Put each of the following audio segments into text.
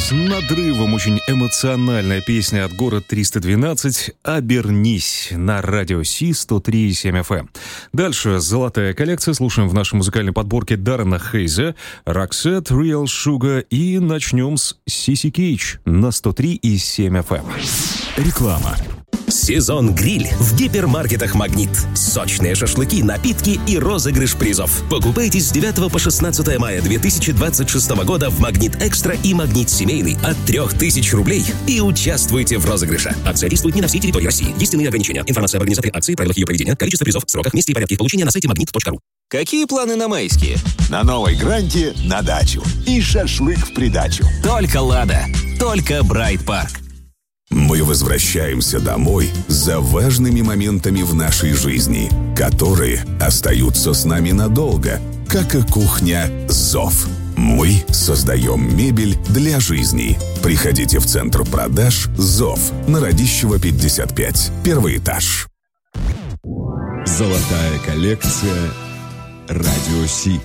с надрывом, очень эмоциональная песня от Город 312 «Обернись» на радио Си 103,7 FM. Дальше золотая коллекция. Слушаем в нашей музыкальной подборке Даррена Хейза, Roxette, Real Sugar и начнем с Сиси Кейдж на 103,7 FM. Реклама. Сезон гриль в гипермаркетах «Магнит». Сочные шашлыки, напитки и розыгрыш призов. Покупайте с 9 по 16 мая 2026 года в «Магнит Экстра» и «Магнит Семейный» от 3000 рублей и участвуйте в розыгрыше. Акция действует не на всей территории России. Есть иные ограничения. Информация об организаторе акции, правилах ее проведения, количество призов, сроках, месте и порядке их получения на сайте magnet.ru. Какие планы на майские? На новой Гранте на дачу. И шашлык в придачу. Только «Лада». Только «Брайт Парк». Мы возвращаемся домой за важными моментами в нашей жизни, которые остаются с нами надолго, как и кухня «Зов». Мы создаем мебель для жизни. Приходите в центр продаж «Зов» на Радищева, 55. Первый этаж. Золотая коллекция «Радио Си».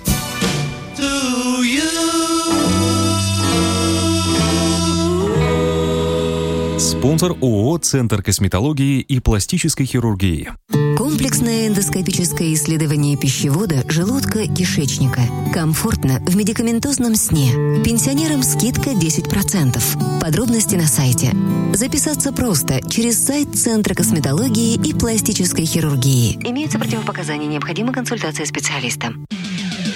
Спонсор ООО «Центр косметологии и пластической хирургии». Комплексное эндоскопическое исследование пищевода, желудка, кишечника. Комфортно в медикаментозном сне. Пенсионерам скидка 10%. Подробности на сайте. Записаться просто через сайт Центра косметологии и пластической хирургии. Имеются противопоказания, необходима консультация специалиста.